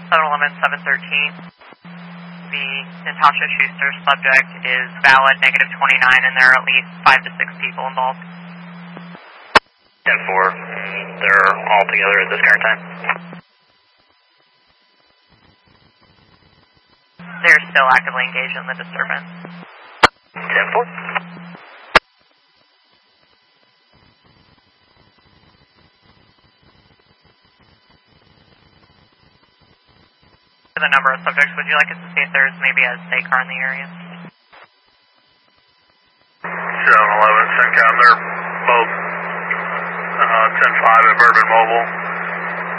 711-713. The Natasha Schuster subject is valid -29, and there are at least 5 to 6 people involved. 10-4. They're all together at this current time. They're still actively engaged in the disturbance. 10-4. For the number of subjects, would you like us to see if there's maybe a state car in the area? 711, CENTCOM, they're both 10-5 at Bourbon Mobile.